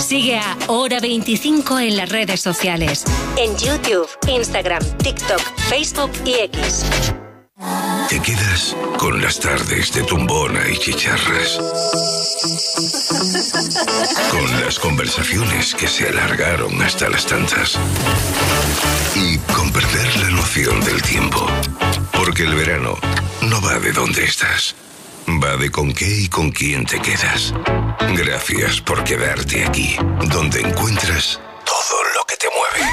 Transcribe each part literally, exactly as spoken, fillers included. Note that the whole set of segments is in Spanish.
Sigue a Hora veinticinco en las redes sociales. En YouTube, Instagram, TikTok, Facebook y X. Te quedas con las tardes de tumbona y chicharras. Con las conversaciones que se alargaron hasta las tantas. Y con perder la noción del tiempo. Porque el verano no va de dónde estás. Va de con qué y con quién te quedas. Gracias por quedarte aquí, donde encuentras todo lo que te mueve.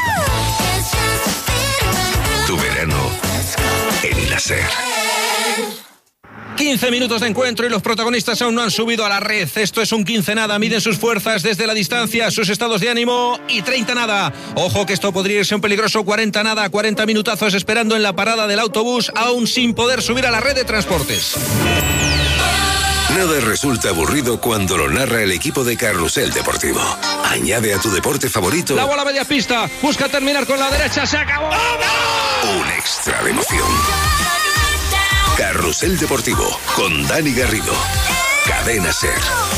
Tu verano en la SER. quince minutos de encuentro y los protagonistas aún no han subido a la red. Esto es un quince nada. Miden sus fuerzas desde la distancia, sus estados de ánimo y treinta nada. Ojo que esto podría irse un peligroso cuarenta nada. cuarenta minutazos esperando en la parada del autobús, aún sin poder subir a la red de transportes. Nada resulta aburrido cuando lo narra el equipo de Carrusel Deportivo. Añade a tu deporte favorito la bola a media pista, busca terminar con la derecha, se acabó. Un extra de emoción. Carrusel Deportivo con Dani Garrido. Cadena SER.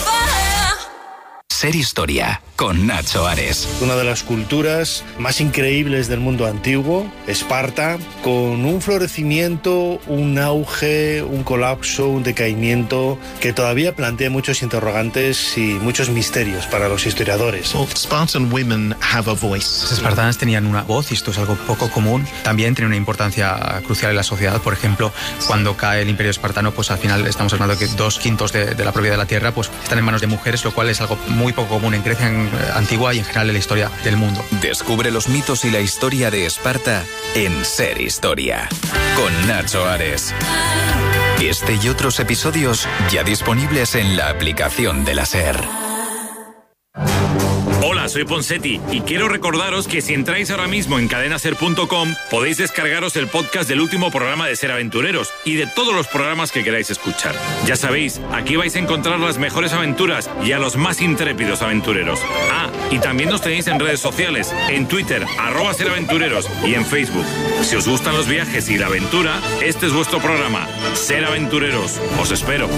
SER Historia con Nacho Ares. Una de las culturas más increíbles del mundo antiguo, Esparta, con un florecimiento, un auge, un colapso, un decaimiento que todavía plantea muchos interrogantes y muchos misterios para los historiadores. Well, Spartan women have a voice. Las espartanas tenían una voz y esto es algo poco común. También tiene una importancia crucial en la sociedad. Por ejemplo, cuando cae el Imperio Espartano, pues al final estamos hablando de que dos quintos de, de la propiedad de la tierra pues están en manos de mujeres, lo cual es algo muy poco común en Grecia en, antigua y en general en la historia del mundo. Descubre los mitos y la historia de Esparta en SER Historia con Nacho Ares. Este y otros episodios ya disponibles en la aplicación de la SER. Hola, soy Ponsetti y quiero recordaros que si entráis ahora mismo en cadena ser punto com podéis descargaros el podcast del último programa de Ser Aventureros y de todos los programas que queráis escuchar. Ya sabéis, aquí vais a encontrar las mejores aventuras y a los más intrépidos aventureros. Ah, y también nos tenéis en redes sociales, en Twitter, arroba Ser Aventureros y en Facebook. Si os gustan los viajes y la aventura, este es vuestro programa, Ser Aventureros. Os espero.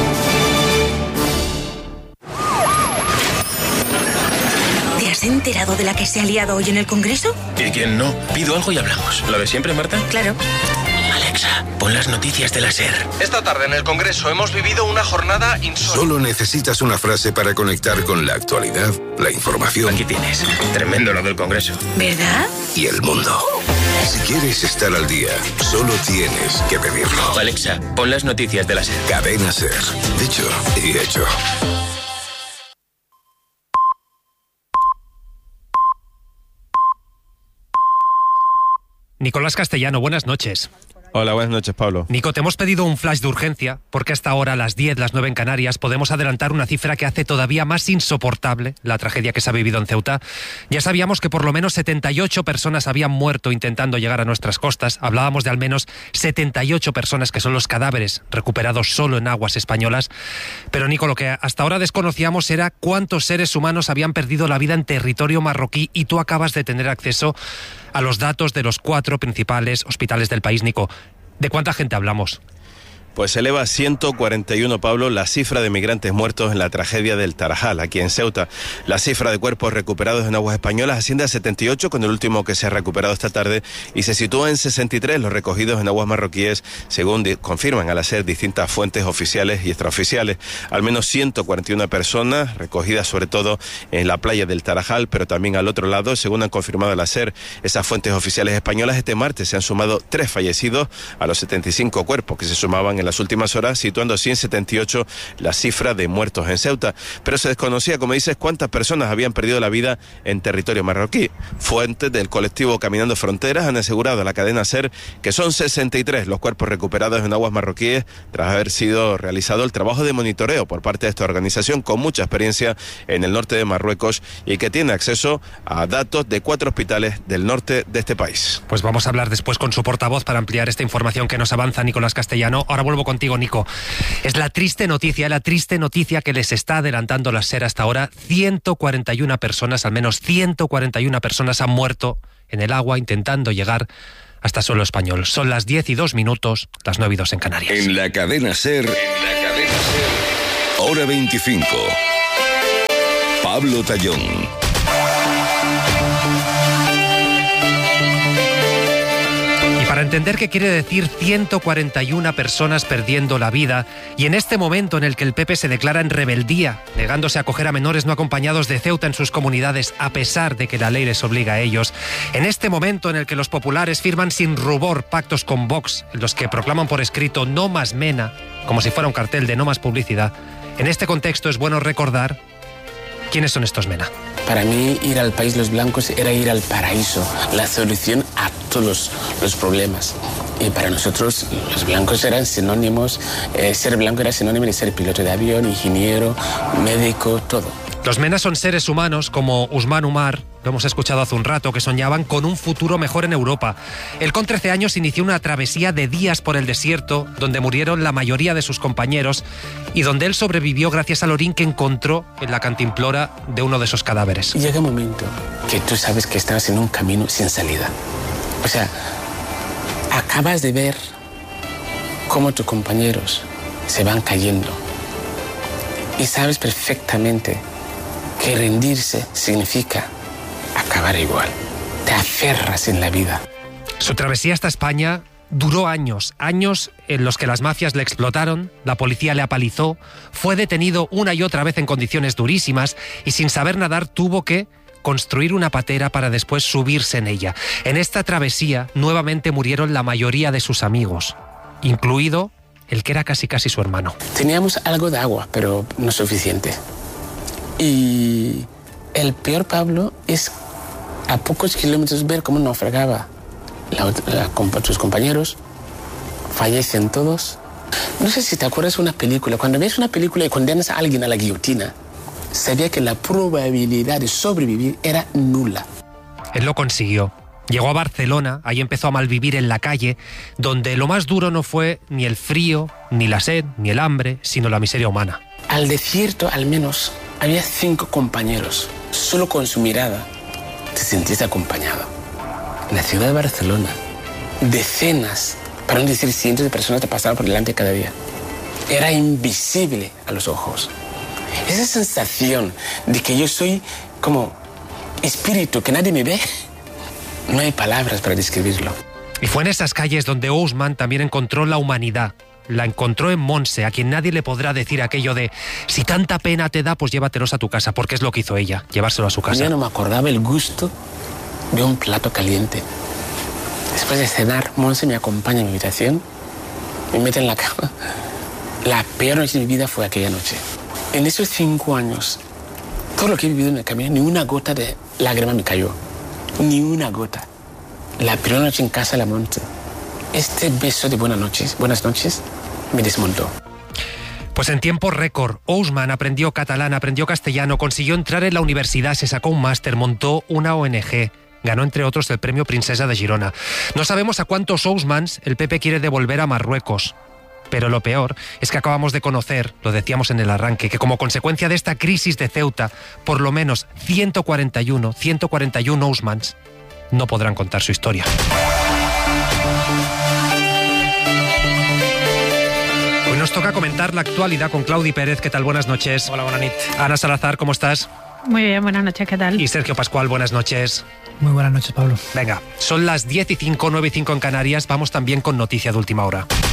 ¿Te has enterado de la que se ha liado hoy en el Congreso? ¿Y quién no? Pido algo y hablamos. ¿Lo de siempre, Marta? Claro. Alexa, pon las noticias de la SER. Esta tarde en el Congreso hemos vivido una jornada insólita. Solo necesitas una frase para conectar con la actualidad, la información. Aquí tienes. Tremendo lo del Congreso. ¿Verdad? Y el mundo. Si quieres estar al día, solo tienes que pedirlo. Alexa, pon las noticias de la SER. Cadena SER. Dicho y hecho. Nicolás Castellano, buenas noches. Hola, buenas noches, Pablo. Nico, te hemos pedido un flash de urgencia porque hasta ahora, a las diez, las nueve en Canarias, podemos adelantar una cifra que hace todavía más insoportable la tragedia que se ha vivido en Ceuta. Ya sabíamos que por lo menos setenta y ocho personas habían muerto intentando llegar a nuestras costas. Hablábamos de al menos setenta y ocho personas que son los cadáveres recuperados solo en aguas españolas. Pero, Nico, lo que hasta ahora desconocíamos era cuántos seres humanos habían perdido la vida en territorio marroquí y tú acabas de tener acceso a los datos de los cuatro principales hospitales del país, Nico. ¿De cuánta gente hablamos? Pues se eleva a ciento cuarenta y uno, Pablo, la cifra de migrantes muertos en la tragedia del Tarajal, aquí en Ceuta. La cifra de cuerpos recuperados en aguas españolas asciende a setenta y ocho, con el último que se ha recuperado esta tarde, y se sitúa en sesenta y tres los recogidos en aguas marroquíes, según confirman al hacer distintas fuentes oficiales y extraoficiales. Al menos ciento cuarenta y una personas recogidas sobre todo en la playa del Tarajal, pero también al otro lado, según han confirmado al hacer esas fuentes oficiales españolas. Este martes se han sumado tres fallecidos a los setenta y cinco cuerpos que se sumaban en las últimas horas, situando así en setenta y ocho la cifra de muertos en Ceuta. Pero se desconocía, como dices, cuántas personas habían perdido la vida en territorio marroquí. Fuentes del colectivo Caminando Fronteras han asegurado a la cadena SER que son sesenta y tres los cuerpos recuperados en aguas marroquíes tras haber sido realizado el trabajo de monitoreo por parte de esta organización con mucha experiencia en el norte de Marruecos y que tiene acceso a datos de cuatro hospitales del norte de este país. Pues vamos a hablar después con su portavoz para ampliar esta información que nos avanza Nicolás Castellano. Ahora vuelvo contigo, Nico. Es la triste noticia, la triste noticia que les está adelantando la SER hasta ahora. ciento cuarenta y una personas, al menos ciento cuarenta y una personas han muerto en el agua intentando llegar hasta suelo español. Son las diez y dos minutos, las nueve y dos en Canarias. En la cadena SER, en la cadena SER, Hora veinticinco. Pablo Tallón. Para entender qué quiere decir ciento cuarenta y una personas perdiendo la vida, y en este momento en el que el P P se declara en rebeldía, negándose a acoger a menores no acompañados de Ceuta en sus comunidades, a pesar de que la ley les obliga a ellos, en este momento en el que los populares firman sin rubor pactos con Vox, en los que proclaman por escrito no más Mena, como si fuera un cartel de no más publicidad, en este contexto es bueno recordar quiénes son estos Mena. Para mí, ir al País Los Blancos era ir al paraíso, la solución a todos los, los problemas. Y para nosotros, los blancos eran sinónimos, eh, ser blanco era sinónimo de ser piloto de avión, ingeniero, médico, todo. Los Mena son seres humanos como Usman Umar, lo hemos escuchado hace un rato, que soñaban con un futuro mejor en Europa. Él con trece años inició una travesía de días por el desierto, donde murieron la mayoría de sus compañeros y donde él sobrevivió gracias al orín que encontró en la cantimplora de uno de esos cadáveres. Y llega un momento que tú sabes que estás en un camino sin salida. O sea, acabas de ver cómo tus compañeros se van cayendo y sabes perfectamente que rendirse significa acabar igual. Te aferras en la vida. Su travesía hasta España duró años, años en los que las mafias le explotaron, la policía le apalizó, fue detenido una y otra vez en condiciones durísimas y sin saber nadar tuvo que construir una patera para después subirse en ella. En esta travesía nuevamente murieron la mayoría de sus amigos, incluido el que era casi casi su hermano. Teníamos algo de agua, pero no suficiente. Y el peor, Pablo, es a pocos kilómetros ver cómo naufragaba la, la, sus compañeros, fallecen todos. No sé si te acuerdas de una película. Cuando ves una película y condenas a alguien a la guillotina, sabía que la probabilidad de sobrevivir era nula. Él lo consiguió. Llegó a Barcelona, ahí empezó a malvivir en la calle, donde lo más duro no fue ni el frío, ni la sed, ni el hambre, sino la miseria humana. Al desierto, al menos, había cinco compañeros. Solo con su mirada te sentiste acompañado. En la ciudad de Barcelona, decenas, para no decir cientos de personas te pasaban por delante cada día. Era invisible a los ojos. Esa sensación de que yo soy como espíritu, que nadie me ve, no hay palabras para describirlo. Y fue en esas calles donde Ousmane también encontró la humanidad. La encontró en Montse, a quien nadie le podrá decir aquello de si tanta pena te da, pues llévatelos a tu casa, porque es lo que hizo ella, llevárselo a su casa. Yo no me acordaba el gusto de un plato caliente. Después de cenar, Montse me acompaña a mi habitación, me mete en la cama. La peor noche de mi vida fue aquella noche. En esos cinco años, todo lo que he vivido en el camino, ni una gota de lágrima me cayó. Ni una gota. La primera noche en casa de la Montse, este beso de buenas noches, buenas noches, me desmontó. Pues en tiempo récord, Ousmane aprendió catalán, aprendió castellano, consiguió entrar en la universidad, se sacó un máster, montó una O N G. Ganó, entre otros, el premio Princesa de Girona. No sabemos a cuántos Ousmanes el P P quiere devolver a Marruecos. Pero lo peor es que acabamos de conocer, lo decíamos en el arranque, que como consecuencia de esta crisis de Ceuta, por lo menos ciento cuarenta y uno Ousmanes no podrán contar su historia. Hoy nos toca comentar la actualidad con Claudi Pérez. ¿Qué tal? Buenas noches. Hola, buenas noches. Ana Salazar, ¿cómo estás? Muy bien, buenas noches, ¿qué tal? Y Sergio Pascual, buenas noches. Muy buenas noches, Pablo. Venga, son las diez y cinco, nueve y cinco en Canarias. Vamos también con noticia de última hora.